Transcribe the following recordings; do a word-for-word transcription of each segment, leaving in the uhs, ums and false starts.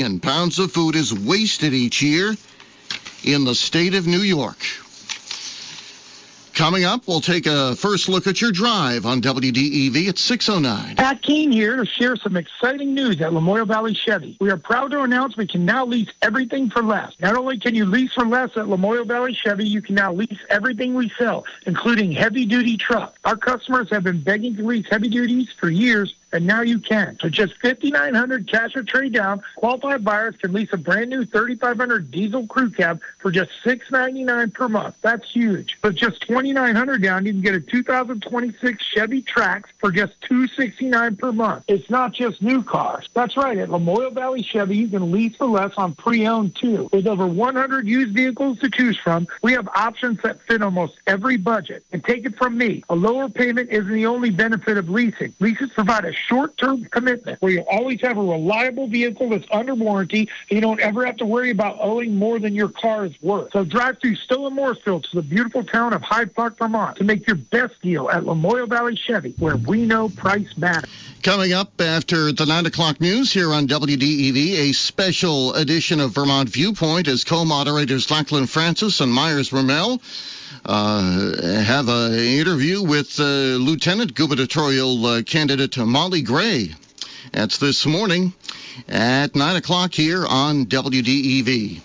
million pounds of food is wasted each year in the state of New York. Coming up, we'll take a first look at your drive on W D E V at six oh nine. Pat Keene here to share some exciting news at Lamoille Valley Chevy. We are proud to announce we can now lease everything for less. Not only can you lease for less at Lamoille Valley Chevy, you can now lease everything we sell, including heavy-duty trucks. Our customers have been begging to lease heavy duties for years, and now you can. For just five thousand nine hundred dollars cash or trade down, qualified buyers can lease a brand new thirty-five hundred dollars diesel crew cab for just six hundred ninety-nine dollars per month. That's huge. With just two thousand nine hundred dollars down, you can get a two thousand twenty-six Chevy Trax for just two hundred sixty-nine dollars per month. It's not just new cars. That's right. At Lamoille Valley Chevy, you can lease for less on pre-owned too. With over one hundred used vehicles to choose from, we have options that fit almost every budget. And take it from me, a lower payment isn't the only benefit of leasing. Leases provide a short-term commitment where you always have a reliable vehicle that's under warranty, and you don't ever have to worry about owing more than your car is worth. So drive through Stowe and Mooresville to the beautiful town of Hyde Park, Vermont to make your best deal at Lamoille Valley Chevy, where we know price matters. Coming up after the nine o'clock news here on W D E V, a special edition of Vermont Viewpoint as co-moderators Lachlan Francis and Myers Ramel uh, have an interview with uh, Lieutenant Gubernatorial uh, candidate Molly Gray. That's this morning at nine o'clock here on W D E V.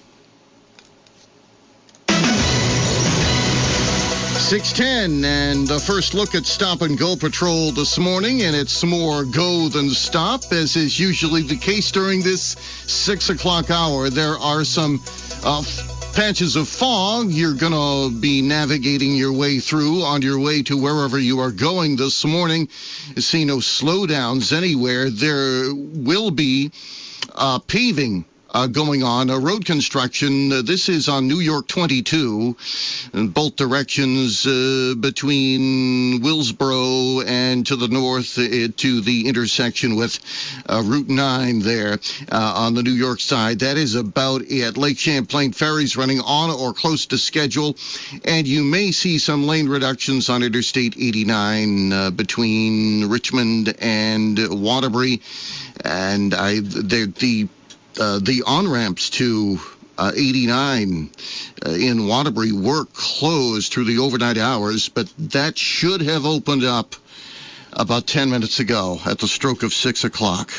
six ten, and the first look at Stop and Go Patrol this morning, and it's more go than stop, as is usually the case during this six o'clock hour. There are some uh, patches of fog you're going to be navigating your way through on your way to wherever you are going this morning. You see no slowdowns anywhere. There will be uh, paving Uh, going on, uh, road construction. Uh, this is on New York twenty-two, in both directions uh, between Willsboro and to the north uh, to the intersection with uh, Route nine there uh, on the New York side. That is about it. Lake Champlain ferries running on or close to schedule, and you may see some lane reductions on Interstate eighty-nine uh, between Richmond and Waterbury, and I the the Uh, the on-ramps to uh, eighty-nine uh, in Waterbury were closed through the overnight hours, but that should have opened up about ten minutes ago at the stroke of six o'clock.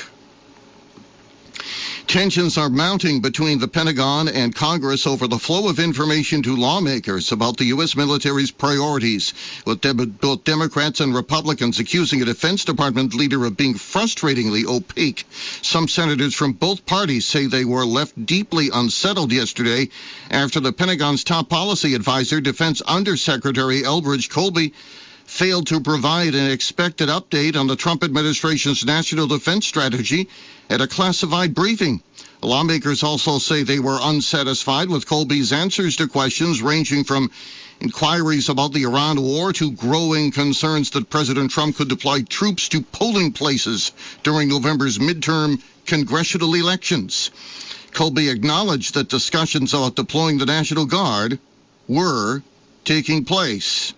Tensions are mounting between the Pentagon and Congress over the flow of information to lawmakers about the U S military's priorities, with de- both Democrats and Republicans accusing a Defense Department leader of being frustratingly opaque. Some senators from both parties say they were left deeply unsettled yesterday after the Pentagon's top policy advisor, Defense Undersecretary Elbridge Colby, failed to provide an expected update on the Trump administration's national defense strategy at a classified briefing. Lawmakers also say they were unsatisfied with Colby's answers to questions ranging from inquiries about the Iran war to growing concerns that President Trump could deploy troops to polling places during November's midterm congressional elections. Colby acknowledged that discussions about deploying the National Guard were taking place.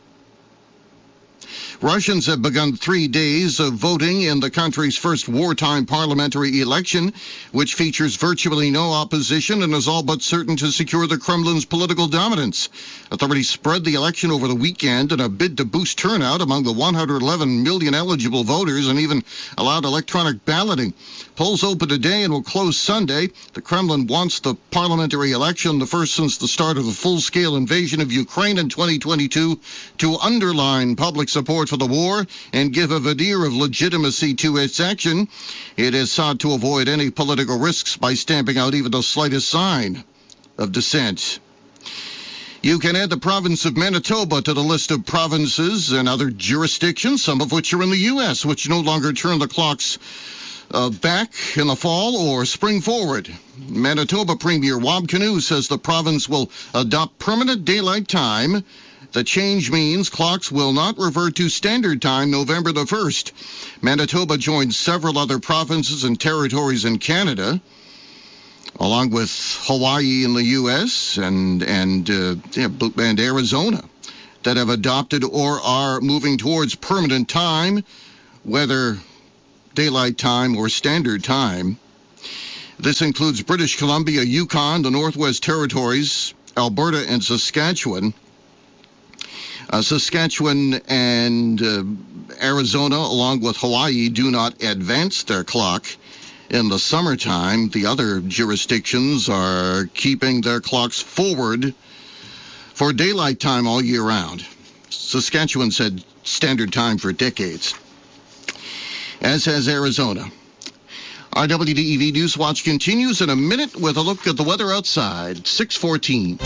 Russians have begun three days of voting in the country's first wartime parliamentary election, which features virtually no opposition and is all but certain to secure the Kremlin's political dominance. Authorities spread the election over the weekend in a bid to boost turnout among the one hundred eleven million eligible voters and even allowed electronic balloting. Polls open today and will close Sunday. The Kremlin wants the parliamentary election, the first since the start of the full-scale invasion of Ukraine in twenty twenty-two, to underline public support for the war and give a veneer of legitimacy to its action. It has sought to avoid any political risks by stamping out even the slightest sign of dissent. You can add the province of Manitoba to the list of provinces and other jurisdictions, some of which are in the U S, which no longer turn the clocks uh, back in the fall or spring forward. Manitoba Premier Wab Kinew says the province will adopt permanent daylight time. The change means clocks will not revert to standard time November the first. Manitoba joins several other provinces and territories in Canada, along with Hawaii in the U S and and uh, and Arizona, that have adopted or are moving towards permanent time, whether daylight time or standard time. This includes British Columbia, Yukon, the Northwest Territories, Alberta, and Saskatchewan. Uh, Saskatchewan and uh, Arizona, along with Hawaii, do not advance their clock in the summertime. The other jurisdictions are keeping their clocks forward for daylight time all year round. Saskatchewan said standard time for decades, as has Arizona. Our W D E V News Watch continues in a minute with a look at the weather outside. six fourteen.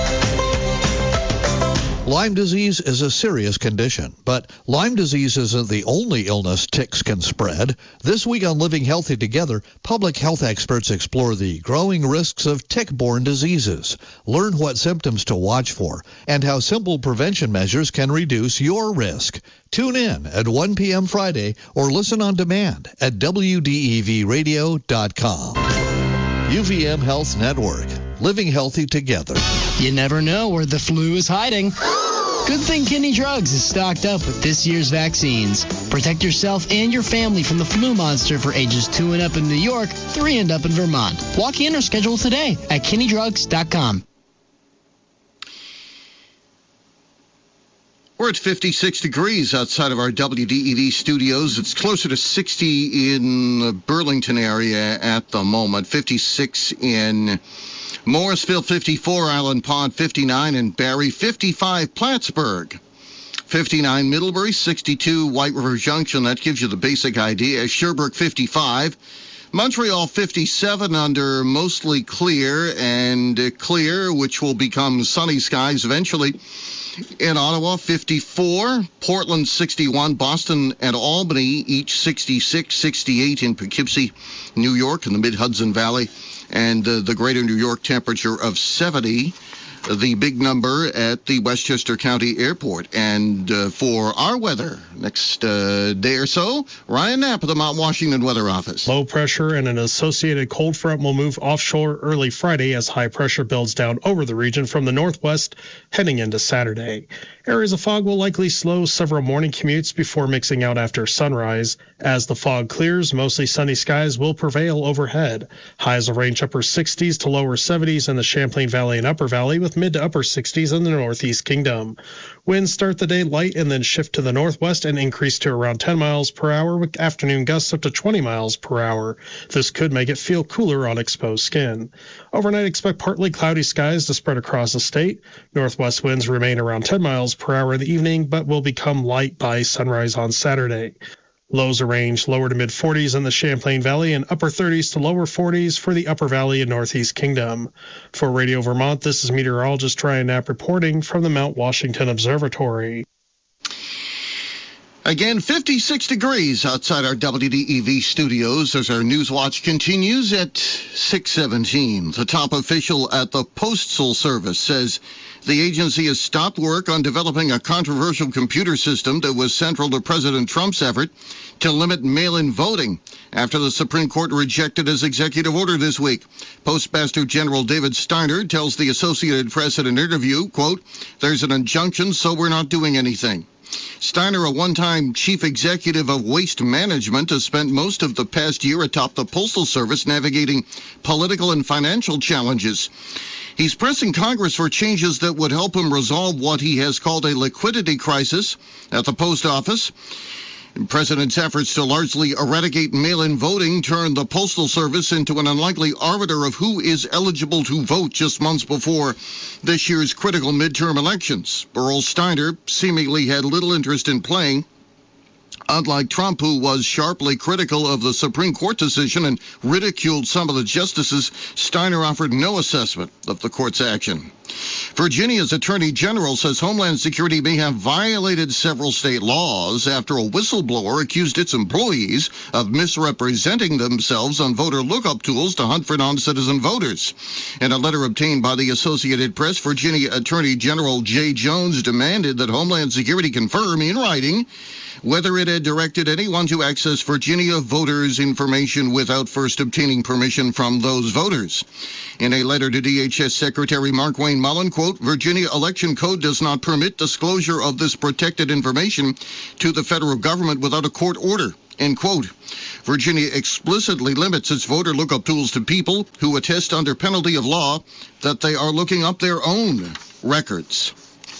Lyme disease is a serious condition, but Lyme disease isn't the only illness ticks can spread. This week on Living Healthy Together, public health experts explore the growing risks of tick-borne diseases, learn what symptoms to watch for, and how simple prevention measures can reduce your risk. Tune in at one p.m. Friday or listen on demand at W D E V radio dot com. U V M Health Network. Living healthy together. You never know where the flu is hiding. Good thing Kinney Drugs is stocked up with this year's vaccines. Protect yourself and your family from the flu monster for ages two and up in New York, three and up in Vermont. Walk in or schedule today at kinney drugs dot com. We're at fifty-six degrees outside of our W D E V studios. It's closer to sixty in the Burlington area at the moment. fifty-six in Morrisville, fifty-four Island Pond, fifty-nine in Barrie, fifty-five Plattsburgh, fifty-nine Middlebury, sixty-two White River Junction. That gives you the basic idea. Sherbrooke, fifty-five. Montreal, fifty-seven under mostly clear and uh, clear, which will become sunny skies eventually. In Ottawa, fifty-four, Portland, sixty-one, Boston and Albany, each sixty-six, sixty-eight in Poughkeepsie, New York, in the mid-Hudson Valley, and uh, the greater New York temperature of seventy, the big number at the Westchester County Airport. And uh, for our weather, next uh, day or so, Ryan Knapp of the Mount Washington Weather Office. Low pressure and an associated cold front will move offshore early Friday as high pressure builds down over the region from the northwest heading into Saturday. Areas of fog will likely slow several morning commutes before mixing out after sunrise. As the fog clears, mostly sunny skies will prevail overhead. Highs will range upper sixties to lower seventies in the Champlain Valley and Upper Valley, with mid to upper sixties in the Northeast Kingdom. Winds start the day light and then shift to the northwest and increase to around ten miles per hour, with afternoon gusts up to twenty miles per hour. This could make it feel cooler on exposed skin. Overnight, expect partly cloudy skies to spread across the state. Northwest winds remain around ten miles per hour in the evening, but will become light by sunrise on Saturday. Lows range lower to mid forties in the Champlain Valley and upper thirties to lower forties for the Upper Valley and Northeast Kingdom. For Radio Vermont, this is meteorologist Ryan Knapp reporting from the Mount Washington Observatory. Again, fifty-six degrees outside our W D E V studios as our News Watch continues at six seventeen. The top official at the Postal Service says the agency has stopped work on developing a controversial computer system that was central to President Trump's effort to limit mail-in voting after the Supreme Court rejected his executive order this week. Postmaster General David Steiner tells the Associated Press in an interview, quote, "There's an injunction, so we're not doing anything." Steiner, a one-time chief executive of Waste Management, has spent most of the past year atop the Postal Service navigating political and financial challenges. He's pressing Congress for changes that would help him resolve what he has called a liquidity crisis at the post office. The President's efforts to largely eradicate mail-in voting turned the Postal Service into an unlikely arbiter of who is eligible to vote just months before this year's critical midterm elections. Earl Steiner seemingly had little interest in playing. Unlike Trump, who was sharply critical of the Supreme Court decision and ridiculed some of the justices, Steiner offered no assessment of the court's action. Virginia's Attorney General says Homeland Security may have violated several state laws after a whistleblower accused its employees of misrepresenting themselves on voter lookup tools to hunt for non-citizen voters. In a letter obtained by the Associated Press, Virginia Attorney General Jay Jones demanded that Homeland Security confirm in writing whether it had directed anyone to access Virginia voters' information without first obtaining permission from those voters. In a letter to D H S Secretary Mark Wayne Mullen, quote, quote, Virginia election code does not permit disclosure of this protected information to the federal government without a court order, end quote. Virginia explicitly limits its voter lookup tools to people who attest under penalty of law that they are looking up their own records.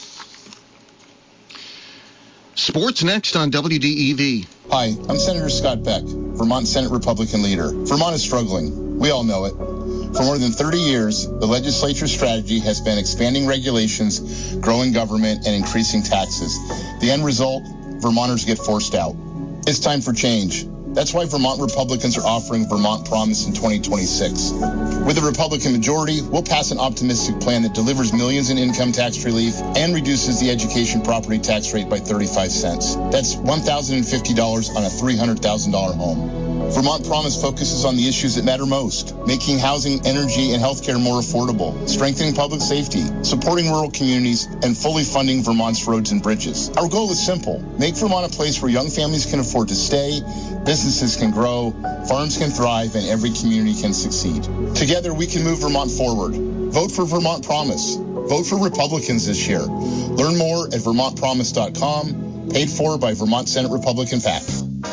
Sports next on W D E V. Hi, I'm Senator Scott Beck, Vermont Senate Republican leader. Vermont is struggling. We all know it. For more than thirty years, the legislature's strategy has been expanding regulations, growing government, and increasing taxes. The end result, Vermonters get forced out. It's time for change. That's why Vermont Republicans are offering Vermont Promise in twenty twenty-six. With a Republican majority, we'll pass an optimistic plan that delivers millions in income tax relief and reduces the education property tax rate by thirty-five cents. That's one thousand fifty dollars on a three hundred thousand dollars home. Vermont Promise focuses on the issues that matter most, making housing, energy, and healthcare more affordable, strengthening public safety, supporting rural communities, and fully funding Vermont's roads and bridges. Our goal is simple. Make Vermont a place where young families can afford to stay, businesses can grow, farms can thrive, and every community can succeed. Together, we can move Vermont forward. Vote for Vermont Promise. Vote for Republicans this year. Learn more at vermont promise dot com, paid for by Vermont Senate Republican PAC.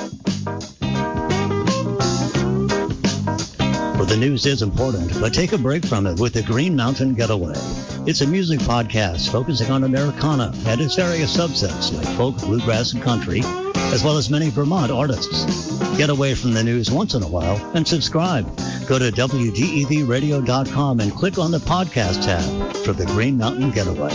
Well, the news is important, but take a break from it with the Green Mountain Getaway. It's a music podcast focusing on Americana and its various subsets like folk, bluegrass, and country, as well as many Vermont artists. Get away from the news once in a while and subscribe. Go to W D E V radio dot com and click on the podcast tab for the Green Mountain Getaway.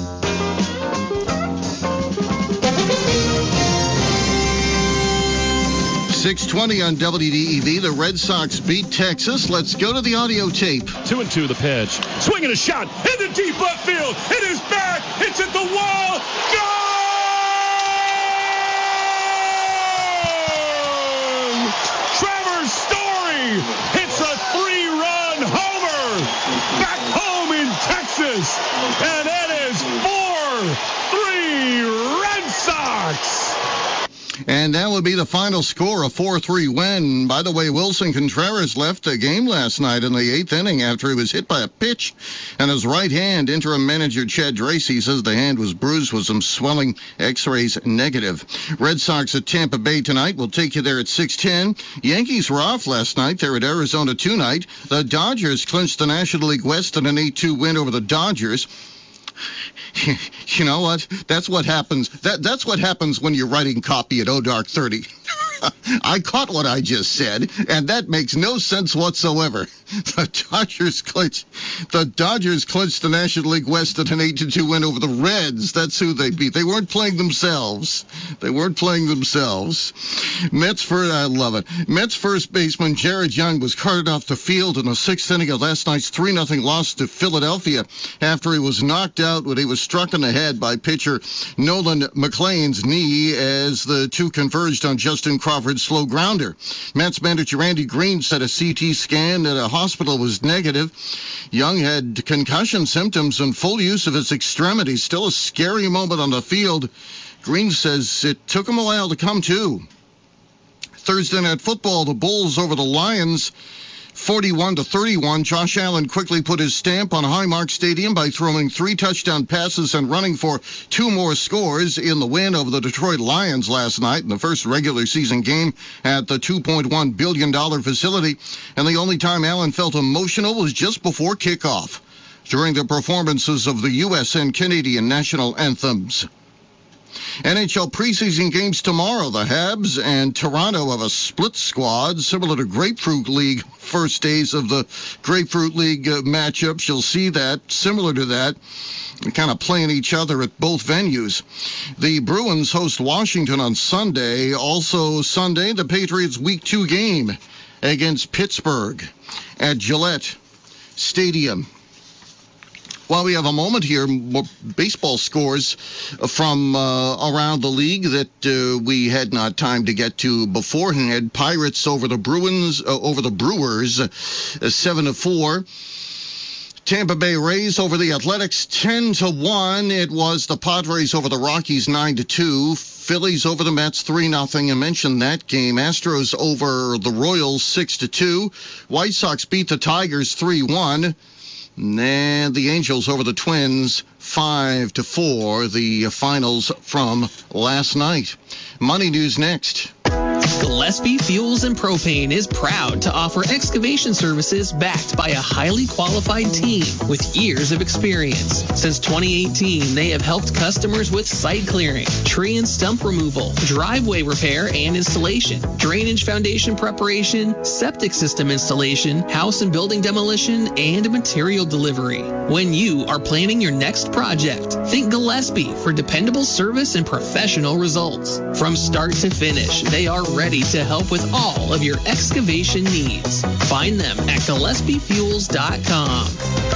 six twenty on W D E V. The Red Sox beat Texas. Let's go to the audio tape. Two and two the pitch. Swinging a shot in the deep left field. It is back. It's at the wall. Gone! Trevor Story hits a three-run homer. Back home in Texas. And it is four three Red Sox. And that would be the final score, a four three win. By the way, Wilson Contreras left the game last night in the eighth inning after he was hit by a pitch. And his right hand, interim manager Chad Dracy says the hand was bruised with some swelling, x-rays negative. Red Sox at Tampa Bay tonight. We'll take you there at six ten. Yankees were off last night. They're at Arizona tonight. The Dodgers clinched the National League West in an eight two win over the Dodgers. You know what? That's what happens. That that's what happens when you're writing copy at O Dark thirty. I caught what I just said, and that makes no sense whatsoever. The Dodgers clinched. The Dodgers clinched the National League West at an eight to two win over the Reds. That's who they beat. They weren't playing themselves. They weren't playing themselves. Mets first. I love it. Mets first baseman Jared Young was carted off the field in the sixth inning of last night's three nothing loss to Philadelphia after he was knocked out when he was struck in the head by pitcher Nolan McLean's knee as the two converged on Justin Crawford's slow grounder. Mets manager Randy Green said a C T scan at a hospital was negative. Young had concussion symptoms and full use of his extremities. Still a scary moment on the field. Green says it took him a while to come to. Thursday night football, the Bulls over the Lions, forty-one to thirty-one. Josh Allen quickly put his stamp on Highmark Stadium by throwing three touchdown passes and running for two more scores in the win over the Detroit Lions last night in the first regular season game at the two point one billion dollars facility. And the only time Allen felt emotional was just before kickoff, during the performances of the U S and Canadian national anthems. N H L preseason games tomorrow. The Habs and Toronto have a split squad, similar to Grapefruit League first days of the Grapefruit League uh, matchups. You'll see that, similar to that, kind of playing each other at both venues. The Bruins host Washington on Sunday. Also Sunday, the Patriots' Week two game against Pittsburgh at Gillette Stadium. While we have a moment here, more baseball scores from uh, around the league that uh, we had not time to get to beforehand. Pirates over the Bruins, uh, over the Brewers, uh, seven to four. Tampa Bay Rays over the Athletics, ten to one. It was the Padres over the Rockies, nine to two. Phillies over the Mets, three nothing. I mentioned that game. Astros over the Royals, six to two. White Sox beat the Tigers, three one. And the Angels over the Twins, five to four, the finals from last night. Money News next. Gillespie Fuels and Propane is proud to offer excavation services backed by a highly qualified team with years of experience. Since twenty eighteen, they have helped customers with site clearing, tree and stump removal, driveway repair and installation, drainage foundation preparation, septic system installation, house and building demolition, and material delivery. When you are planning your next project, think Gillespie for dependable service and professional results. From start to finish, they are ready to help with all of your excavation needs. Find them at Gillespie Fuels dot com.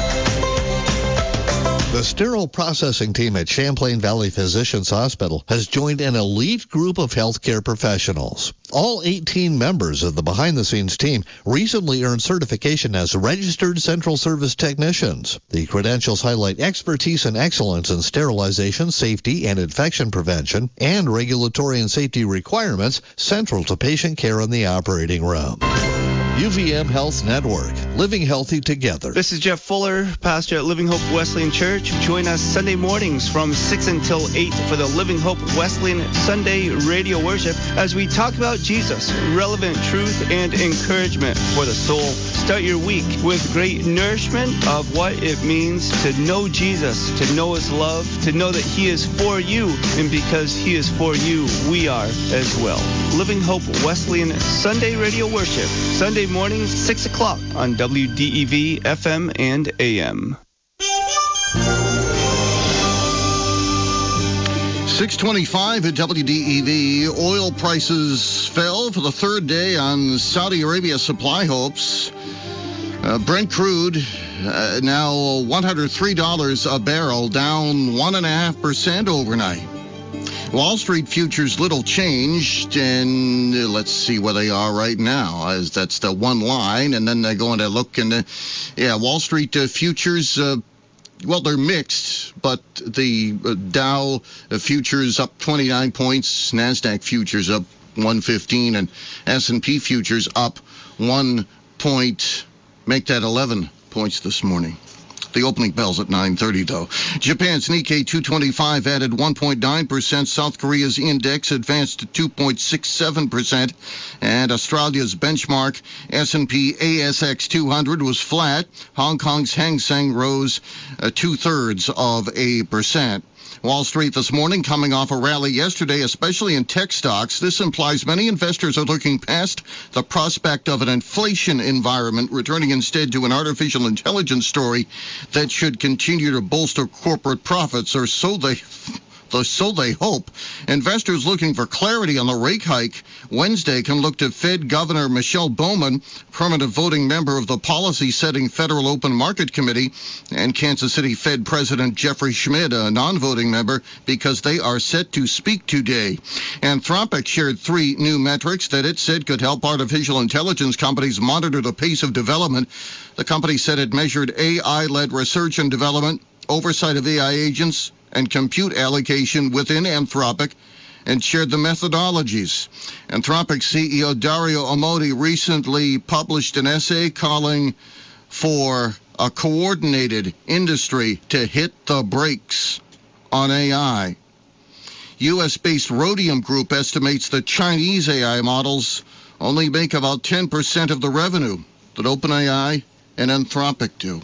The sterile processing team at Champlain Valley Physicians Hospital has joined an elite group of healthcare professionals. All eighteen members of the behind-the-scenes team recently earned certification as registered central service technicians. The credentials highlight expertise and excellence in sterilization, safety, and infection prevention, and regulatory and safety requirements central to patient care in the operating room. U V M Health Network, living healthy together. This is Jeff Fuller, pastor at Living Hope Wesleyan Church. Join us Sunday mornings from six until eight for the Living Hope Wesleyan Sunday radio worship as we talk about Jesus, relevant truth and encouragement for the soul. Start your week with great nourishment of what it means to know Jesus, to know his love, to know that he is for you, and because he is for you, we are as well. Living Hope Wesleyan Sunday radio worship, Sunday mornings, six o'clock on W D E V F M and A M. six twenty-five at W D E V. Oil prices fell for the third day on Saudi Arabia supply hopes. Uh, Brent crude uh, now one hundred three dollars a barrel, down one point five percent overnight. Wall Street futures little changed, and uh, let's see where they are right now, as that's the one line, and then they're going to look, and uh, yeah, Wall Street uh, futures, uh, well, they're mixed, but the uh, Dow uh, futures up twenty-nine points, NASDAQ futures up one fifteen, and S and P futures up one point, make that eleven points this morning. The opening bell's at nine thirty, though. Japan's Nikkei two twenty-five added one point nine percent. South Korea's index advanced to two point six seven percent. And Australia's benchmark S and P A S X two hundred was flat. Hong Kong's Hang Seng rose uh, two-thirds of a percent. Wall Street this morning coming off a rally yesterday, especially in tech stocks. This implies many investors are looking past the prospect of an inflation environment, returning instead to an artificial intelligence story that should continue to bolster corporate profits, or so they... So they hope. Investors looking for clarity on the rate hike Wednesday can look to Fed Governor Michelle Bowman, permanent voting member of the policy-setting Federal Open Market Committee, and Kansas City Fed President Jeffrey Schmidt, a non-voting member, because they are set to speak today. Anthropic shared three new metrics that it said could help artificial intelligence companies monitor the pace of development. The company said it measured A I-led research and development, oversight of A I agents, and compute allocation within Anthropic, and shared the methodologies. Anthropic C E O Dario Amodi recently published an essay calling for a coordinated industry to hit the brakes on A I. U S-based Rhodium Group estimates that Chinese A I models only make about ten percent of the revenue that OpenAI and Anthropic do.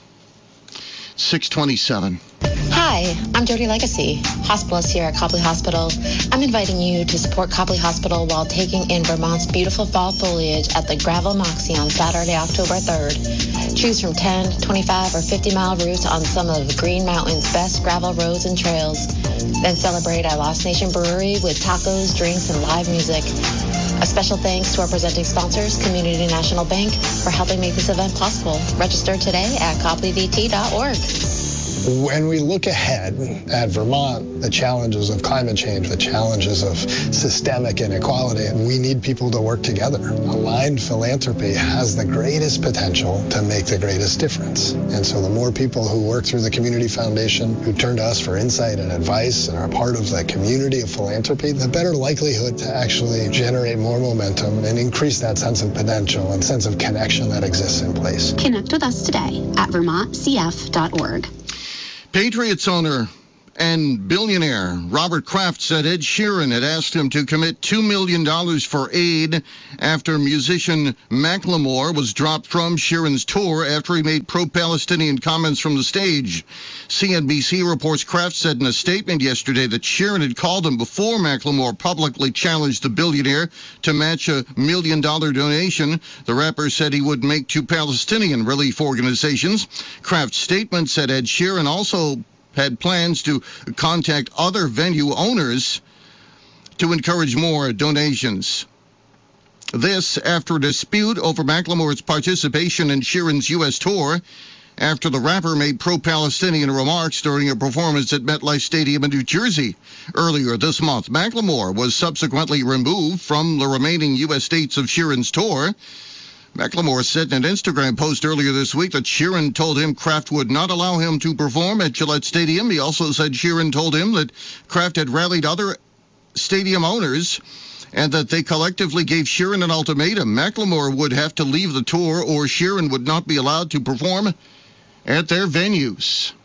six twenty-seven. Hi, I'm Jody Legacy, hospitalist here at Copley Hospital. I'm inviting you to support Copley Hospital while taking in Vermont's beautiful fall foliage at the Gravel Moxie on Saturday, October third. Choose from ten, twenty-five, or fifty mile routes on some of the Green Mountain's best gravel roads and trails. Then celebrate at Lost Nation Brewery with tacos, drinks, and live music. A special thanks to our presenting sponsors, Community National Bank, for helping make this event possible. Register today at copley v t dot org. When we look ahead at Vermont, the challenges of climate change, the challenges of systemic inequality, we need people to work together. Aligned philanthropy has the greatest potential to make the greatest difference. And so the more people who work through the Community Foundation, who turn to us for insight and advice and are part of the community of philanthropy, the better likelihood to actually generate more momentum and increase that sense of potential and sense of connection that exists in place. Connect with us today at vermont c f dot org. Patriots owner and billionaire Robert Kraft said Ed Sheeran had asked him to commit two million dollars for aid after musician Macklemore was dropped from Sheeran's tour after he made pro-Palestinian comments from the stage. C N B C reports Kraft said in a statement yesterday that Sheeran had called him before Macklemore publicly challenged the billionaire to match a million-dollar donation. The rapper said he would make to Palestinian relief organizations. Kraft's statement said Ed Sheeran also had plans to contact other venue owners to encourage more donations. This after a dispute over Macklemore's participation in Sheeran's U S tour after the rapper made pro-Palestinian remarks during a performance at MetLife Stadium in New Jersey earlier this month. Macklemore was subsequently removed from the remaining U S dates of Sheeran's tour. Macklemore said in an Instagram post earlier this week that Sheeran told him Kraft would not allow him to perform at Gillette Stadium. He also said Sheeran told him that Kraft had rallied other stadium owners and that they collectively gave Sheeran an ultimatum. Macklemore would have to leave the tour or Sheeran would not be allowed to perform at their venues.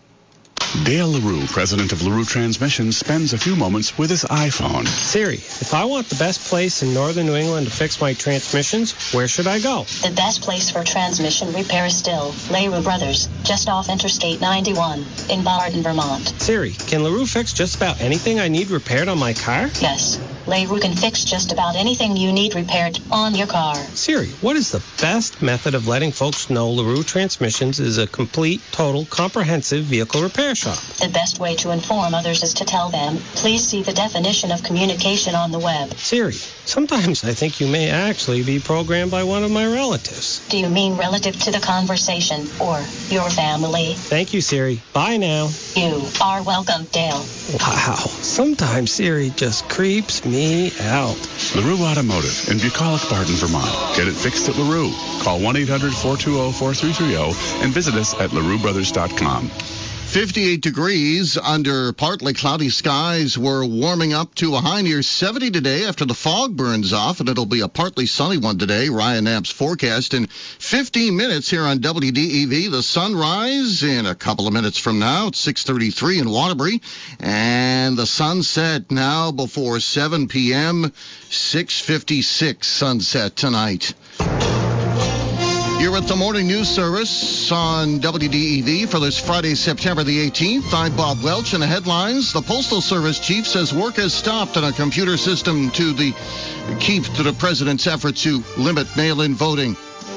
Dale LaRue, president of LaRue Transmission, spends a few moments with his iPhone. Siri, if I want the best place in northern New England to fix my transmissions, where should I go? The best place for transmission repair is still LaRue Brothers, just off Interstate ninety-one in Barton, Vermont. Siri, can LaRue fix just about anything I need repaired on my car? Yes. LaRue can fix just about anything you need repaired on your car. Siri, what is the best method of letting folks know LaRue Transmissions is a complete, total, comprehensive vehicle repair shop? The best way to inform others is to tell them, please see the definition of communication on the web. Siri, sometimes I think you may actually be programmed by one of my relatives. Do you mean relative to the conversation or your family? Thank you, Siri. Bye now. You are welcome, Dale. Wow. Sometimes Siri just creeps me out. LaRue Automotive in Bucolic, Barton, Vermont. Get it fixed at LaRue. Call one eight hundred four two zero four three three zero and visit us at larue brothers dot com. fifty-eight degrees under partly cloudy skies. We're warming up to a high near seventy today after the fog burns off, and it'll be a partly sunny one today. Ryan Knapp's forecast in fifteen minutes here on W D E V. The sunrise in a couple of minutes from now. It's six thirty-three in Waterbury, and the sunset now before seven p.m. six fifty-six sunset tonight. You're at the Morning News Service on W D E V for this Friday, September the eighteenth. I'm Bob Welch, and the headlines. The Postal Service chief says work has stopped on a computer system to the keep to the president's effort to limit mail-in voting.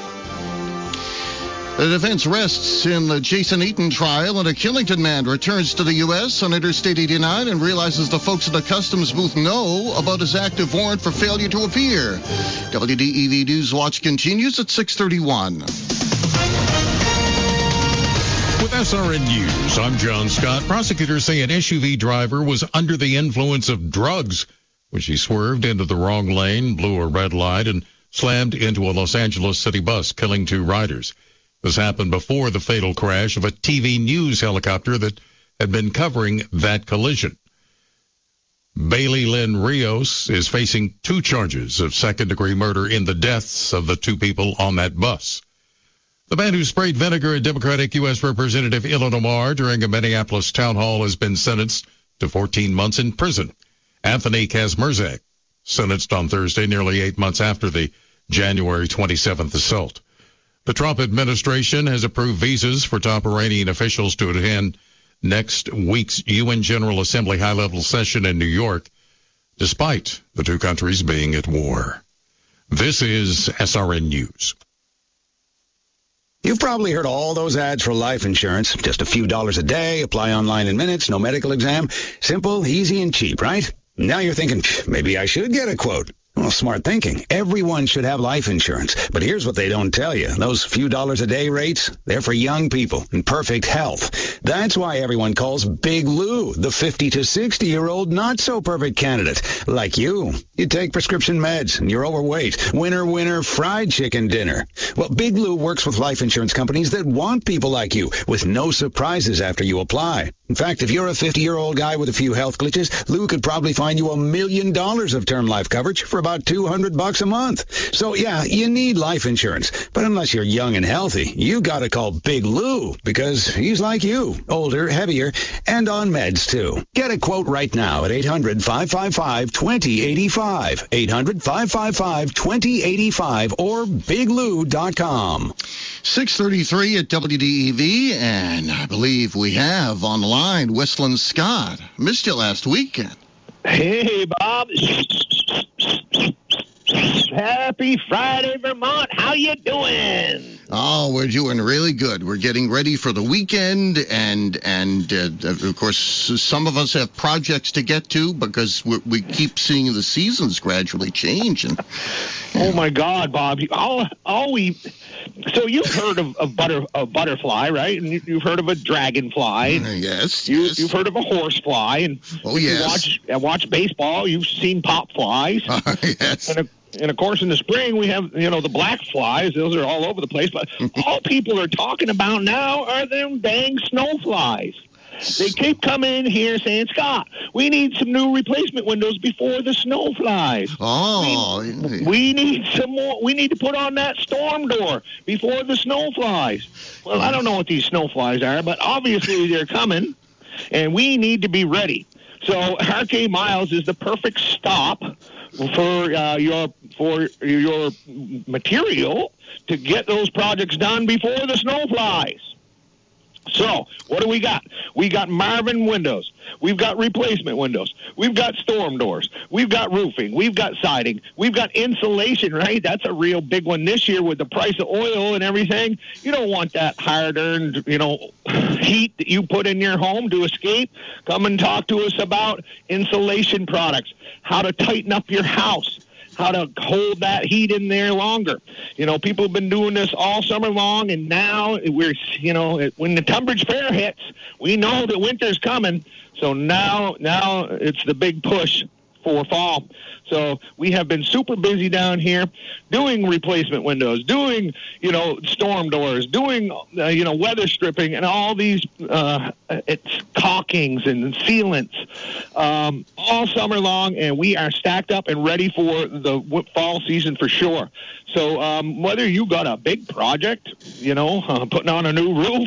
The defense rests in the Jason Eaton trial, and a Killington man returns to the U S on Interstate eighty-nine and realizes the folks at the customs booth know about his active warrant for failure to appear. W D E V News Watch continues at six thirty-one. With S R N News, I'm John Scott. Prosecutors say an S U V driver was under the influence of drugs when she swerved into the wrong lane, blew a red light, and slammed into a Los Angeles city bus, killing two riders. This happened before the fatal crash of a T V news helicopter that had been covering that collision. Bailey Lynn Rios is facing two charges of second-degree murder in the deaths of the two people on that bus. The man who sprayed vinegar at Democratic U S Representative Ilhan Omar during a Minneapolis town hall has been sentenced to fourteen months in prison. Anthony Kazmierzak, sentenced on Thursday, nearly eight months after the January twenty-seventh assault. The Trump administration has approved visas for top Iranian officials to attend next week's U N General Assembly high-level session in New York, despite the two countries being at war. This is S R N News. You've probably heard all those ads for life insurance. Just a few dollars a day, apply online in minutes, no medical exam. Simple, easy, and cheap, right? Now you're thinking, maybe I should get a quote. Well, smart thinking. Everyone should have life insurance. But here's what they don't tell you. Those few dollars a day rates, they're for young people in perfect health. That's why everyone calls Big Lou the fifty to sixty-year-old not-so-perfect candidate. Like you. You take prescription meds and you're overweight. Winner, winner, fried chicken dinner. Well, Big Lou works with life insurance companies that want people like you with no surprises after you apply. In fact, if you're a fifty-year-old guy with a few health glitches, Lou could probably find you a million dollars of term life coverage for about two hundred bucks a month. So, yeah, you need life insurance. But unless you're young and healthy, you got to call Big Lou because he's like you, older, heavier, and on meds, too. Get a quote right now at eight hundred, five five five, two zero eight five, eight hundred, five five five, two zero eight five, or big lou dot com. six thirty-three at W D E V, and I believe we have on the line Westland Scott. Missed you last weekend. Hey, Bob. Happy Friday, Vermont. How you doing? Oh, we're doing really good. We're getting ready for the weekend, and and uh, of course, some of us have projects to get to because we, we keep seeing the seasons gradually change. And, oh my God, Bob! All, all we so you've heard of, of butter a butterfly, right? And you, you've heard of a dragonfly. Uh, yes, you, yes. You've heard of a horsefly, and oh if yes. you watch uh, watch baseball, you've seen pop flies. Uh, yes. And, And, of course, in the spring, we have, you know, the black flies. Those are all over the place. But all people are talking about now are them dang snow flies. They keep coming in here saying, Scott, we need some new replacement windows before the snow flies. Oh. We, we need some more. We need to put on that storm door before the snow flies. Well, I don't know what these snow flies are, but obviously they're coming, and we need to be ready. So R K Miles is the perfect stop for uh, your for your material to get those projects done before the snow flies. So, what do we got? We got Marvin windows. We've got replacement windows. We've got storm doors. We've got roofing. We've got siding. We've got insulation, right? That's a real big one this year with the price of oil and everything. You don't want that hard-earned, you know, heat that you put in your home to escape. Come and talk to us about insulation products, how to tighten up your house, how to hold that heat in there longer. You know, people have been doing this all summer long, and now we're, you know, when the Tunbridge Fair hits, we know that winter's coming. So now, now it's the big push for fall. So we have been super busy down here doing replacement windows, doing, you know, storm doors, doing, uh, you know, weather stripping and all these uh, it's caulkings and sealants um, all summer long. And we are stacked up and ready for the fall season for sure. So um, whether you got a big project, you know, uh, putting on a new roof,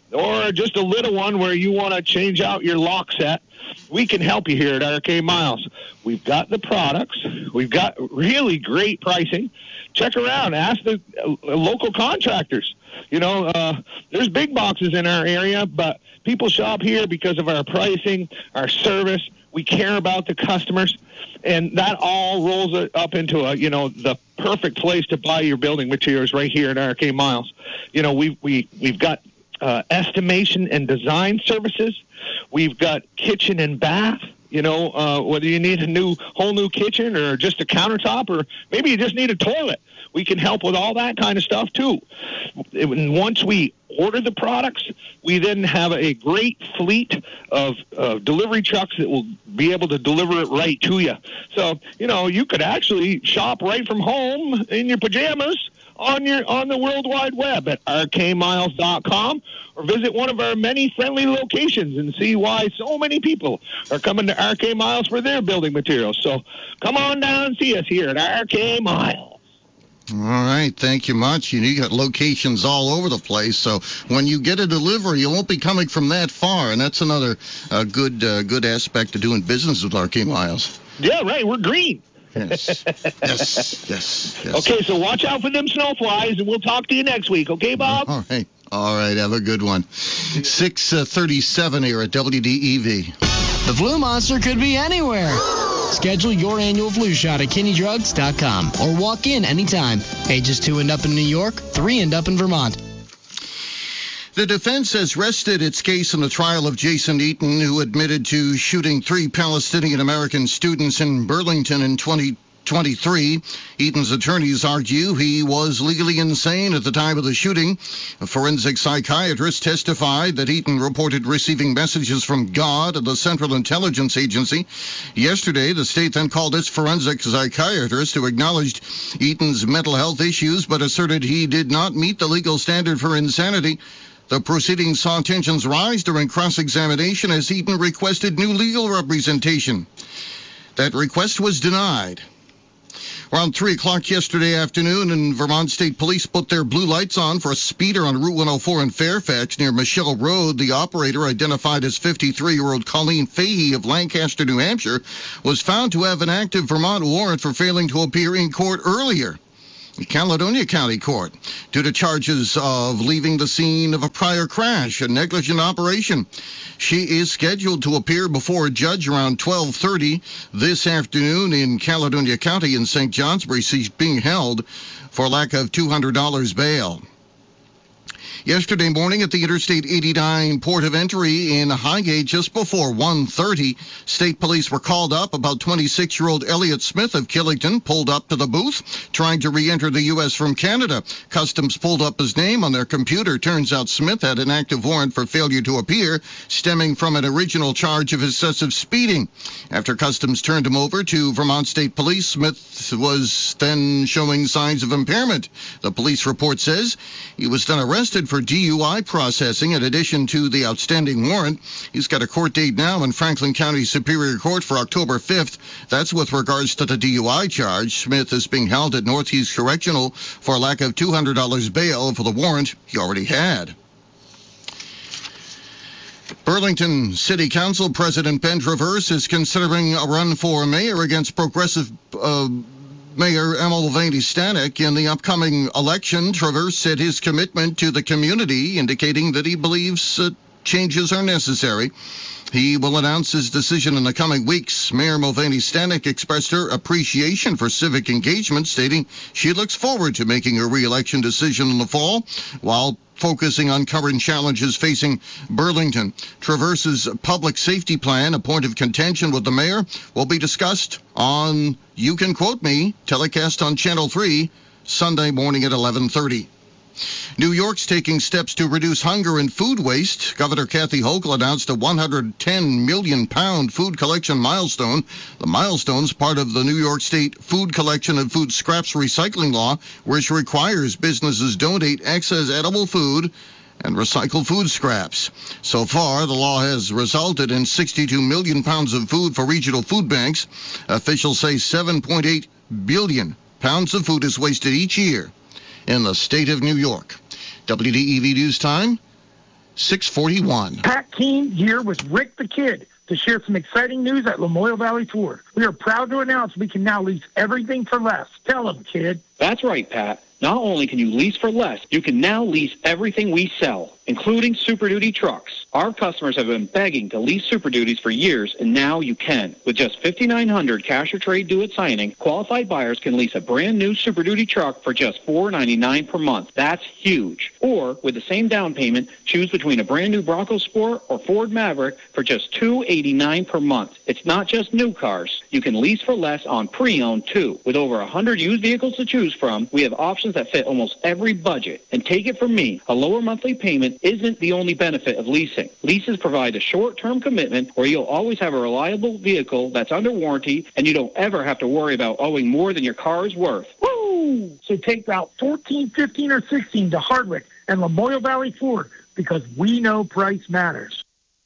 or just a little one where you want to change out your lock set, we can help you here at R K Miles. We've got the products. We've got really great pricing. Check around. Ask the uh, local contractors. You know, uh, there's big boxes in our area, but people shop here because of our pricing, our service. We care about the customers, and that all rolls it up into a, you know, the perfect place to buy your building materials right here at R K Miles. You know, we we we've got Uh, estimation and design services. We've got kitchen and bath, you know, uh, whether you need a new, whole new kitchen or just a countertop, or maybe you just need a toilet. We can help with all that kind of stuff too. And once we order the products, we then have a great fleet of uh, delivery trucks that will be able to deliver it right to you. So, you know, you could actually shop right from home in your pajamas on your on the World Wide Web at R K miles dot com, or visit one of our many friendly locations and see why so many people are coming to R K Miles for their building materials. So come on down and see us here at R K Miles. All right, thank you much. You got locations all over the place, so when you get a delivery, you won't be coming from that far, and that's another uh, good uh, good aspect of doing business with R K Miles. Yeah, right. We're green. Yes, yes, yes, yes. Okay, so watch out for them snow flies, and we'll talk to you next week. Okay, Bob? All right. All right, have a good one. six thirty-seven here at W D E V. The flu monster could be anywhere. Schedule your annual flu shot at kinney drugs dot com or walk in anytime. Ages two and up in New York, three and up in Vermont. The defense has rested its case in the trial of Jason Eaton, who admitted to shooting three Palestinian-American students in Burlington in twenty twenty-three. Eaton's attorneys argue he was legally insane at the time of the shooting. A forensic psychiatrist testified that Eaton reported receiving messages from God and the Central Intelligence Agency. Yesterday, the state then called its forensic psychiatrist, who acknowledged Eaton's mental health issues but asserted he did not meet the legal standard for insanity. The proceedings saw tensions rise during cross-examination as Eaton requested new legal representation. That request was denied. Around three o'clock yesterday afternoon, and Vermont State Police put their blue lights on for a speeder on Route one oh four in Fairfax near Michelle Road. The operator, identified as fifty-three-year-old Colleen Fahey of Lancaster, New Hampshire, was found to have an active Vermont warrant for failing to appear in court earlier. Caledonia County Court, due to charges of leaving the scene of a prior crash, a negligent operation. She is scheduled to appear before a judge around twelve thirty this afternoon in Caledonia County in Saint Johnsbury. She's being held for lack of two hundred dollars bail. Yesterday morning at the Interstate eighty-nine port of entry in Highgate, just before one thirty, state police were called up about twenty-six-year-old Elliot Smith of Killington pulled up to the booth trying to re-enter the U S from Canada. Customs pulled up his name on their computer. Turns out Smith had an active warrant for failure to appear, stemming from an original charge of excessive speeding. After Customs turned him over to Vermont State Police, Smith was then showing signs of impairment. The police report says he was then arrested for D U I processing in addition to the outstanding warrant. He's got a court date now in Franklin County Superior Court for October fifth. That's with regards to the D U I charge. Smith is being held at Northeast Correctional for lack of two hundred dollars bail for the warrant he already had. Burlington City Council President Ben Traverse is considering a run for mayor against progressive uh, Mayor Emil Mulvaney-Stanek in the upcoming election. Traverse said his commitment to the community, indicating that he believes uh, changes are necessary. He will announce his decision in the coming weeks. Mayor Mulvaney-Stanek expressed her appreciation for civic engagement, stating she looks forward to making her re-election decision in the fall while focusing on current challenges facing Burlington. Traverse's public safety plan, a point of contention with the mayor, will be discussed on You Can Quote Me, telecast on Channel three, Sunday morning at eleven thirty. New York's taking steps to reduce hunger and food waste. Governor Kathy Hochul announced a one hundred ten million pound food collection milestone. The milestone's part of the New York State Food Collection and Food Scraps Recycling Law, which requires businesses donate excess edible food and recycle food scraps. So far, the law has resulted in sixty-two million pounds of food for regional food banks. Officials say seven point eight billion pounds of food is wasted each year in the state of New York. W D E V News Time, six forty-one. Pat Keene here with Rick the Kid to share some exciting news at Lamoille Valley Ford. We are proud to announce we can now lease everything for less. Tell them, kid. That's right, Pat. Not only can you lease for less, you can now lease everything we sell, including Super Duty trucks. Our customers have been begging to lease Super Duties for years, and now you can. With just five thousand nine hundred dollars cash or trade due at signing, qualified buyers can lease a brand new Super Duty truck for just four dollars and ninety-nine cents per month. That's huge. Or, with the same down payment, choose between a brand new Bronco Sport or Ford Maverick for just two hundred eighty-nine dollars per month. It's not just new cars. You can lease for less on pre-owned, too. With over one hundred used vehicles to choose from, we have options that fit almost every budget. And take it from me, a lower monthly payment isn't the only benefit of leasing. Leases provide a short-term commitment where you'll always have a reliable vehicle that's under warranty, and you don't ever have to worry about owing more than your car is worth. Woo! So take Route fourteen, fifteen, or sixteen to Hardwick and Lamoille Valley Ford, because we know price matters.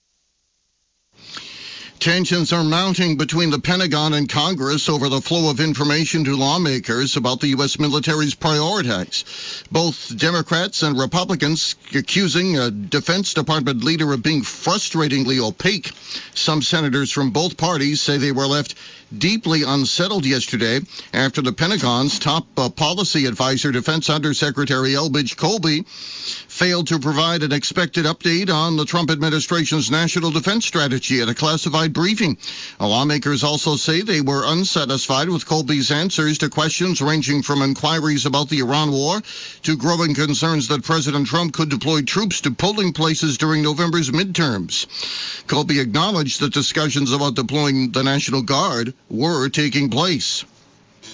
Tensions are mounting between the Pentagon and Congress over the flow of information to lawmakers about the U S military's priorities. Both Democrats and Republicans accusing a Defense Department leader of being frustratingly opaque. Some senators from both parties say they were left deeply unsettled yesterday after the Pentagon's top uh, policy advisor, Defense Undersecretary Elbridge Colby, failed to provide an expected update on the Trump administration's national defense strategy at a classified briefing. Lawmakers also say they were unsatisfied with Colby's answers to questions ranging from inquiries about the Iran war to growing concerns that President Trump could deploy troops to polling places during November's midterms. Colby acknowledged that discussions about deploying the National Guard were taking place.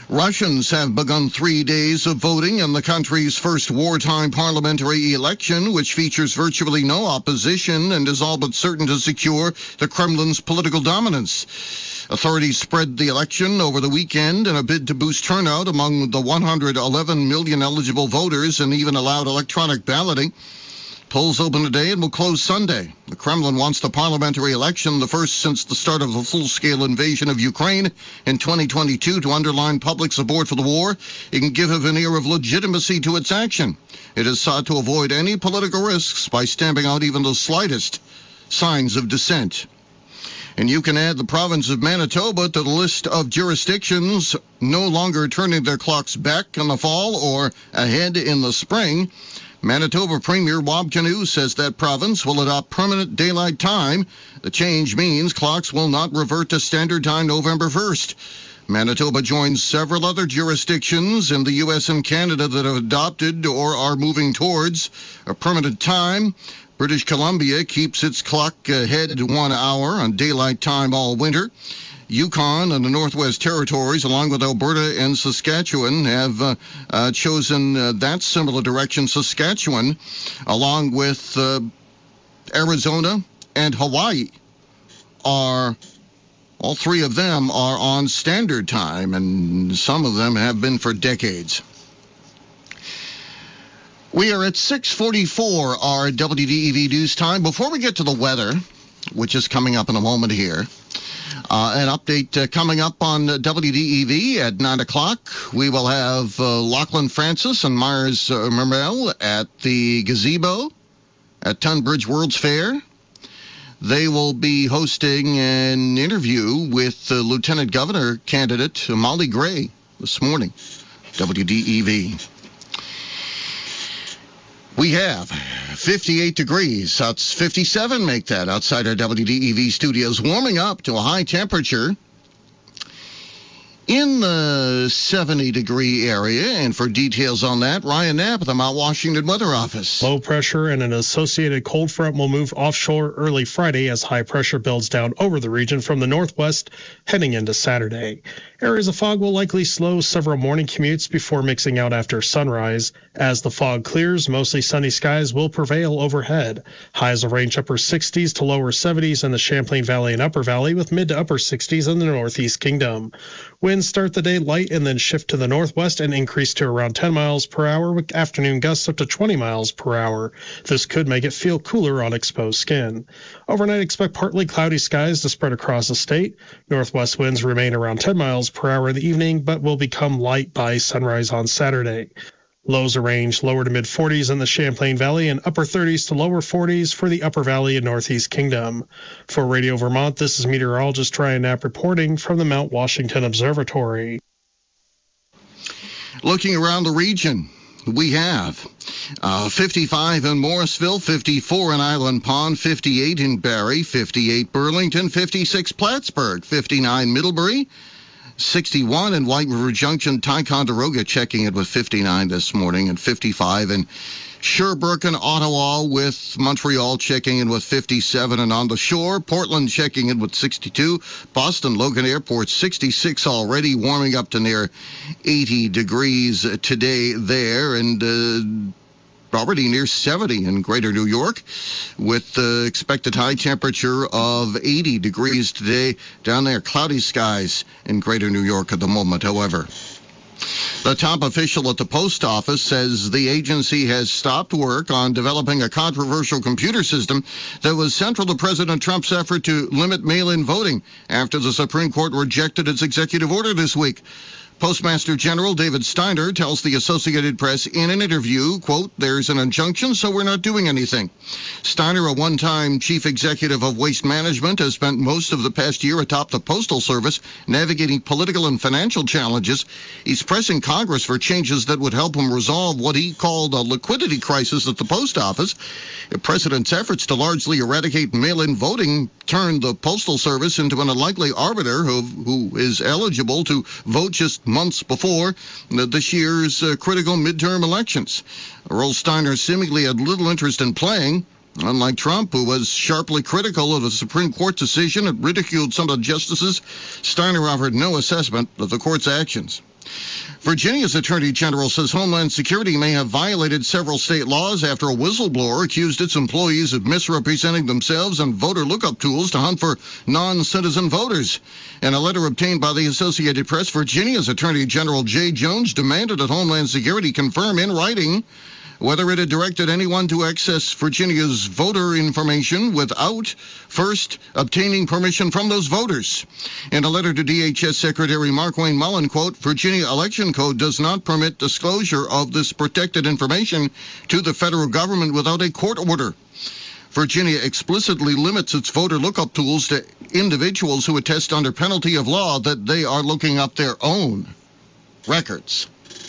Russians have begun three days of voting in the country's first wartime parliamentary election, which features virtually no opposition and is all but certain to secure the Kremlin's political dominance. Authorities spread the election over the weekend in a bid to boost turnout among the one hundred eleven million eligible voters and even allowed electronic balloting. Polls open today and will close Sunday. The Kremlin wants the parliamentary election, the first since the start of the full-scale invasion of Ukraine in twenty twenty-two, to underline public support for the war and give a veneer of legitimacy to its action. It has sought to avoid any political risks by stamping out even the slightest signs of dissent. And you can add the province of Manitoba to the list of jurisdictions no longer turning their clocks back in the fall or ahead in the spring. Manitoba Premier Wab Kinew says that province will adopt permanent daylight time. The change means clocks will not revert to standard time November first. Manitoba joins several other jurisdictions in the U S and Canada that have adopted or are moving towards a permanent time. British Columbia keeps its clock ahead one hour on daylight time all winter. Yukon and the Northwest Territories, along with Alberta and Saskatchewan, have uh, uh, chosen uh, that similar direction. Saskatchewan, along with uh, Arizona and Hawaii, are all three of them are on standard time, and some of them have been for decades. We are at six forty-four, our W D E V news time. Before we get to the weather, which is coming up in a moment here, Uh, an update uh, coming up on uh, W D E V at nine o'clock. We will have uh, Lachlan Francis and Myers uh, Mermel at the gazebo at Tunbridge World's Fair. They will be hosting an interview with uh, Lieutenant Governor candidate Molly Gray this morning. W D E V. We have fifty-eight degrees. That's fifty-seven, make that, outside our W D E V studios, warming up to a high temperature in the seventy-degree area. And for details on that, Ryan Knapp at the Mount Washington Weather Office. Low pressure and an associated cold front will move offshore early Friday as high pressure builds down over the region from the northwest heading into Saturday. Areas of fog will likely slow several morning commutes before mixing out after sunrise. As the fog clears, mostly sunny skies will prevail overhead. Highs will range upper sixties to lower seventies in the Champlain Valley and Upper Valley, with mid to upper sixties in the Northeast Kingdom. Winds start the day light and then shift to the northwest and increase to around ten miles per hour, with afternoon gusts up to twenty miles per hour. This could make it feel cooler on exposed skin. Overnight, expect partly cloudy skies to spread across the state. Northwest winds remain around ten miles per hour in the evening, but will become light by sunrise on Saturday. Lows range lower to mid forties in the Champlain Valley and upper thirties to lower forties for the Upper Valley and Northeast Kingdom. For Radio Vermont, this is meteorologist Ryan Knapp reporting from the Mount Washington Observatory. Looking around the region, we have uh, fifty-five in Morrisville, fifty-four in Island Pond, fifty-eight in Barrie, fifty-eight Burlington, fifty-six Plattsburgh, fifty-nine Middlebury, sixty-one in White River Junction. Ticonderoga checking it with fifty-nine this morning, and fifty-five in Sherbrooke and Ottawa, with Montreal checking in with fifty-seven, and on the shore, Portland checking in with sixty-two. Boston Logan Airport sixty-six already, warming up to near eighty degrees today there, and uh, already near seventy in Greater New York, with the expected high temperature of eighty degrees today down there. Cloudy skies in Greater New York at the moment, however. The top official at the post office says the agency has stopped work on developing a controversial computer system that was central to President Trump's effort to limit mail-in voting after the Supreme Court rejected its executive order this week. Postmaster General David Steiner tells the Associated Press in an interview, quote, "There's an injunction, so we're not doing anything." Steiner, a one-time chief executive of Waste Management, has spent most of the past year atop the Postal Service navigating political and financial challenges. He's pressing Congress for changes that would help him resolve what he called a liquidity crisis at the post office. The president's efforts to largely eradicate mail-in voting turned the Postal Service into an unlikely arbiter who, who is eligible to vote just months before this year's uh, critical midterm elections. A role Steiner seemingly had little interest in playing. Unlike Trump, who was sharply critical of the Supreme Court decision and ridiculed some of the justices, Steiner offered no assessment of the court's actions. Virginia's Attorney General says Homeland Security may have violated several state laws after a whistleblower accused its employees of misrepresenting themselves on voter lookup tools to hunt for non-citizen voters. In a letter obtained by the Associated Press, Virginia's Attorney General Jay Jones demanded that Homeland Security confirm in writing whether it had directed anyone to access Virginia's voter information without first obtaining permission from those voters. In a letter to D H S Secretary Markwayne Mullin, quote, Virginia Election Code does not permit disclosure of this protected information to the federal government without a court order. Virginia explicitly limits its voter lookup tools to individuals who attest under penalty of law that they are looking up their own records.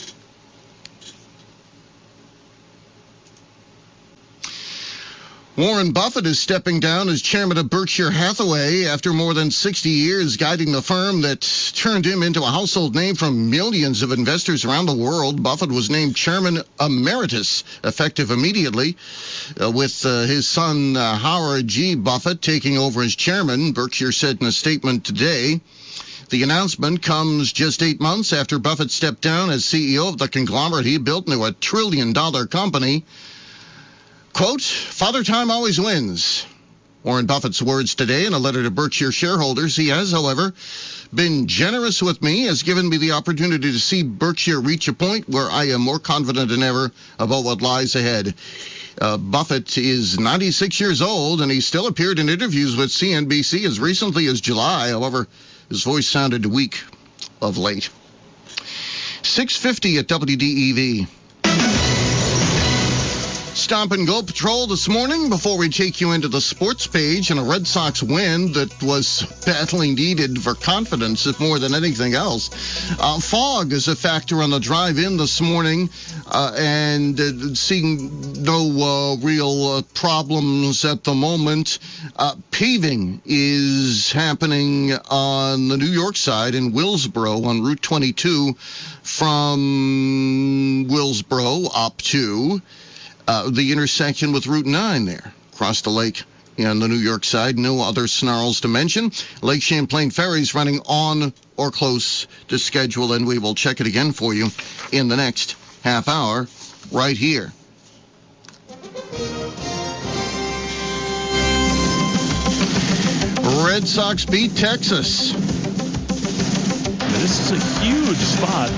Warren Buffett is stepping down as chairman of Berkshire Hathaway after more than sixty years guiding the firm that turned him into a household name from millions of investors around the world. Buffett was named chairman emeritus, effective immediately, uh, with uh, his son uh, Howard G. Buffett taking over as chairman, Berkshire said in a statement today. The announcement comes just eight months after Buffett stepped down as C E O of the conglomerate he built into a trillion-dollar company. Quote, Father Time always wins. Warren Buffett's words today in a letter to Berkshire shareholders. He has, however, been generous with me, has given me the opportunity to see Berkshire reach a point where I am more confident than ever about what lies ahead. Uh, Buffett is ninety-six years old, and he still appeared in interviews with C N B C as recently as July. However, his voice sounded weak of late. six fifty at W D E V. Stop and Go Patrol this morning before we take you into the sports page and a Red Sox win that was badly needed for confidence, if more than anything else. Uh, fog is a factor on the drive in this morning, uh, and uh, seeing no uh, real uh, problems at the moment. Uh, paving is happening on the New York side in Willsboro on Route twenty-two from Willsboro up to Uh, the intersection with Route nine there, across the lake on the New York side. No other snarls to mention. Lake Champlain Ferry's running on or close to schedule, and we will check it again for you in the next half hour right here. Red Sox beat Texas. This is a huge spot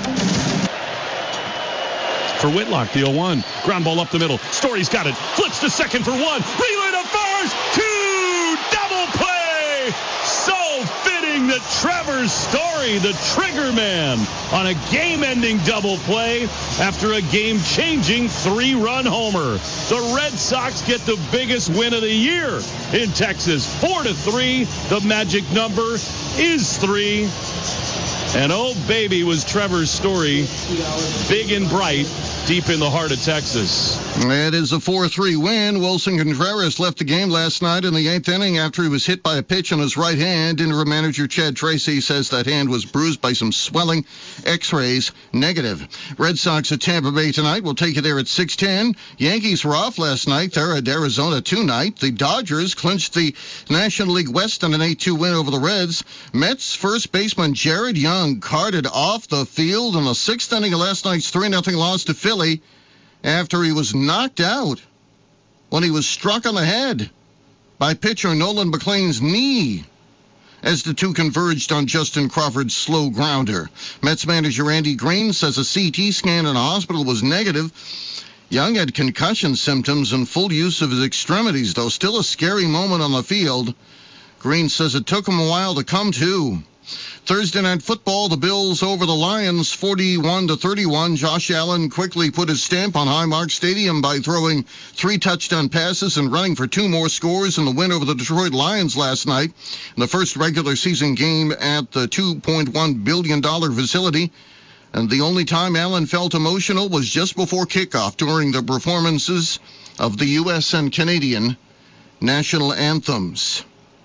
for Whitlock, the oh one. Ground ball up the middle. Story's got it. Flips to second for one. Relay to first. Two. Double play. So fitting that Trevor Story, the trigger man, on a game-ending double play after a game-changing three-run homer. The Red Sox get the biggest win of the year in Texas. Four to three. The magic number is three. And oh, baby, was Trevor's Story big and bright deep in the heart of Texas. It is a four three win. Wilson Contreras left the game last night in the eighth inning after he was hit by a pitch on his right hand. Interim manager Chad Tracy says that hand was bruised by some swelling. X-rays negative. Red Sox at Tampa Bay tonight. We'll take you there at six ten. Yankees were off last night. They're at Arizona tonight. The Dodgers clinched the National League West on an eight two win over the Reds. Mets first baseman Jared Young carted off the field in the sixth inning of last night's three nothing loss to Philly after he was knocked out when he was struck on the head by pitcher Nolan McLean's knee as the two converged on Justin Crawford's slow grounder. Mets manager Andy Green says a C T scan in a hospital was negative. Young had concussion symptoms and full use of his extremities, though still a scary moment on the field. Green says it took him a while to come to. Thursday Night Football, the Bills over the Lions forty-one to thirty-one. Josh Allen quickly put his stamp on Highmark Stadium by throwing three touchdown passes and running for two more scores in the win over the Detroit Lions last night in the first regular season game at the two point one billion dollars facility. And the only time Allen felt emotional was just before kickoff during the performances of the U S and Canadian national anthems.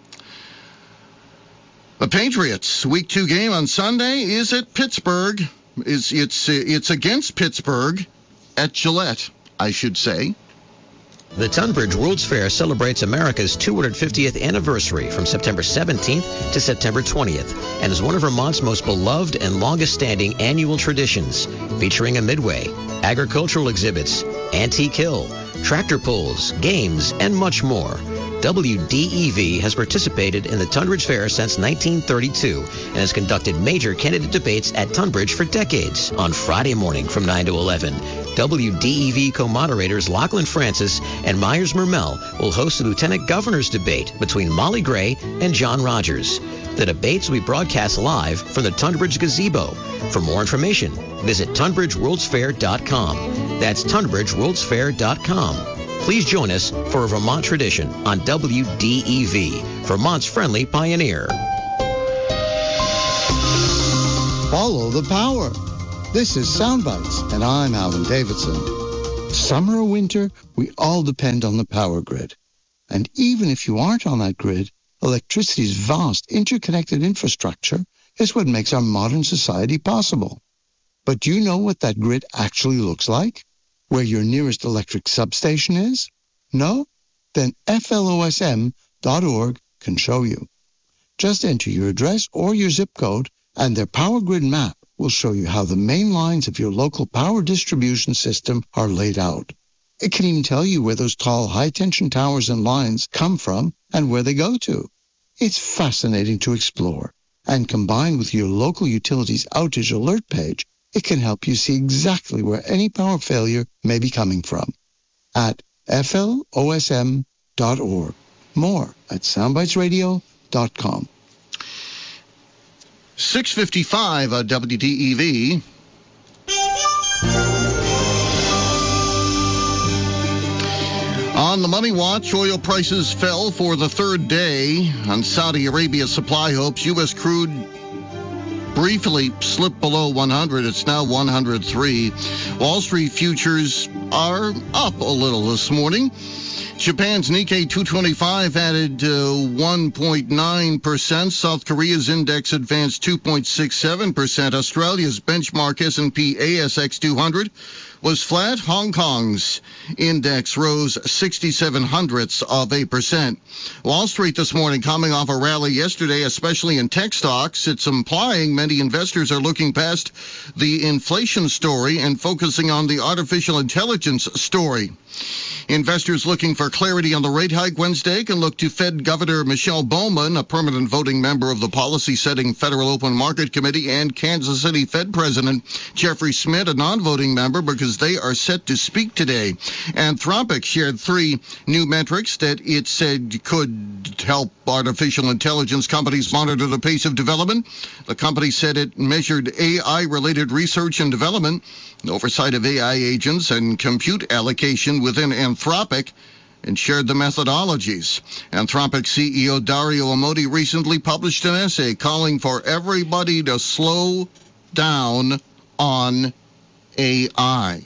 The Patriots' Week two game on Sunday is at Pittsburgh. It's, it's, it's against Pittsburgh at Gillette, I should say. The Tunbridge World's Fair celebrates America's two hundred fiftieth anniversary from September seventeenth to September twentieth and is one of Vermont's most beloved and longest-standing annual traditions, featuring a midway, agricultural exhibits, antique hill, tractor pulls, games, and much more. W D E V has participated in the Tunbridge Fair since nineteen thirty-two and has conducted major candidate debates at Tunbridge for decades. On Friday morning from nine to eleven, W D E V co-moderators Lachlan Francis and Myers Mermel will host the Lieutenant Governor's debate between Molly Gray and John Rogers. The debates will be broadcast live from the Tunbridge Gazebo. For more information, visit tunbridge worlds fair dot com. That's tunbridge worlds fair dot com. Please join us for a Vermont tradition on W D E V, Vermont's friendly pioneer. Follow the power. This is Soundbites, and I'm Alan Davidson. Summer or winter, we all depend on the power grid. And even if you aren't on that grid, electricity's vast interconnected infrastructure is what makes our modern society possible. But do you know what that grid actually looks like? Where your nearest electric substation is? No? Then F L O S M dot org can show you. Just enter your address or your zip code, and their power grid map will show you how the main lines of your local power distribution system are laid out. It can even tell you where those tall high-tension towers and lines come from and where they go to. It's fascinating to explore, and combined with your local utility's outage alert page, it can help you see exactly where any power failure may be coming from. At F L O S M dot org. More at soundbites radio dot com. six fifty-five at W D E V. On the Money Watch, oil prices fell for the third day. On Saudi Arabia supply hopes, U S crude briefly slipped below one hundred. It's now one hundred three. Wall Street futures are up a little this morning. Japan's Nikkei two twenty-five added uh, one point nine percent. South Korea's index advanced two point six seven percent. Australia's benchmark S and P A S X two hundred was flat. Hong Kong's index rose sixty-seven hundredths of a percent. Wall Street this morning coming off a rally yesterday, especially in tech stocks. It's implying many investors are looking past the inflation story and focusing on the artificial intelligence story. Investors looking for clarity on the rate hike Wednesday can look to Fed Governor Michelle Bowman, a permanent voting member of the policy-setting Federal Open Market Committee, and Kansas City Fed President Jeffrey Schmidt, a non-voting member, because they are set to speak today. Anthropic shared three new metrics that it said could help artificial intelligence companies monitor the pace of development. The company said it measured A I-related research and development, oversight of A I agents, and compute allocation within Anthropic, and shared the methodologies. Anthropic C E O Dario Amodei recently published an essay calling for everybody to slow down on A I.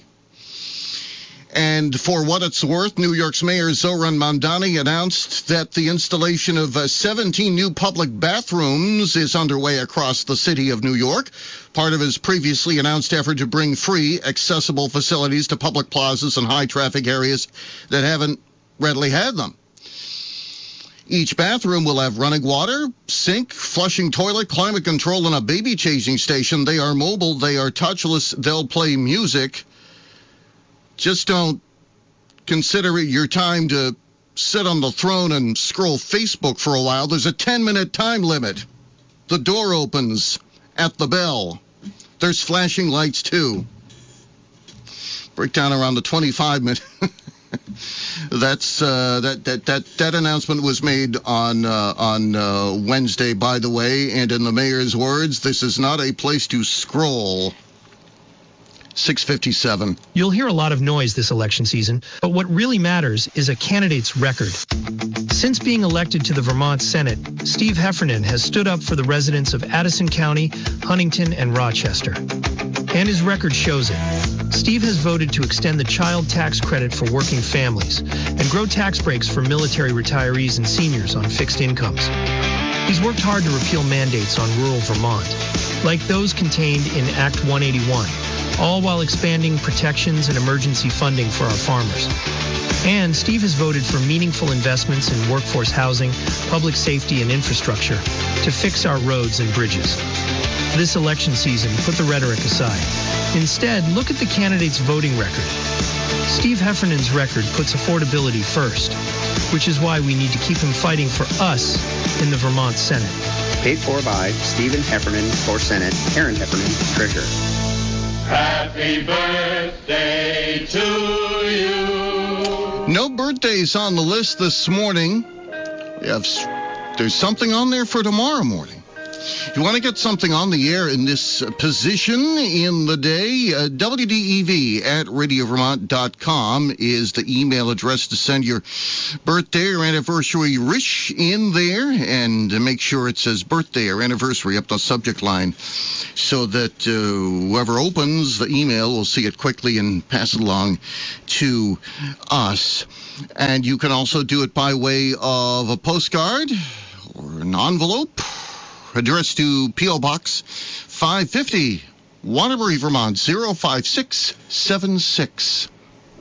And for what it's worth, New York's Mayor Zohran Mamdani announced that the installation of uh, seventeen new public bathrooms is underway across the city of New York, part of his previously announced effort to bring free, accessible facilities to public plazas and high-traffic areas that haven't readily had them. Each bathroom will have running water, sink, flushing toilet, climate control, and a baby-changing station. They are mobile. They are touchless. They'll play music. Just don't consider it your time to sit on the throne and scroll Facebook for a while. There's a ten-minute time limit. The door opens at the bell. There's flashing lights, too. Breakdown around the twenty-five minute. That's uh, that, that that that announcement was made on uh, on uh, Wednesday, by the way, and in the mayor's words, this is not a place to scroll. six fifty-seven. You'll hear a lot of noise this election season, but what really matters is a candidate's record. Since being elected to the Vermont Senate, Steve Heffernan has stood up for the residents of Addison County, Huntington, and Rochester. And his record shows it. Steve has voted to extend the child tax credit for working families and grow tax breaks for military retirees and seniors on fixed incomes. He's worked hard to repeal mandates on rural Vermont, like those contained in Act one eighty-one, all while expanding protections and emergency funding for our farmers. And Steve has voted for meaningful investments in workforce housing, public safety, and infrastructure to fix our roads and bridges. This election season, put the rhetoric aside. Instead, look at the candidate's voting record. Steve Heffernan's record puts affordability first, which is why we need to keep him fighting for us in the Vermont Senate. Paid for by Stephen Heffernan for Senate, Aaron Heffernan, Treasurer. Happy birthday to you. No birthdays on the list this morning. We have, there's something on there for tomorrow morning. If you want to get something on the air in this position in the day, uh, W D E V at radio vermont dot com is the email address to send your birthday or anniversary wish in there, and uh, make sure it says birthday or anniversary up the subject line so that uh, whoever opens the email will see it quickly and pass it along to us. And you can also do it by way of a postcard or an envelope addressed to P O. Box five fifty, Waterbury, Vermont, zero five six seven six.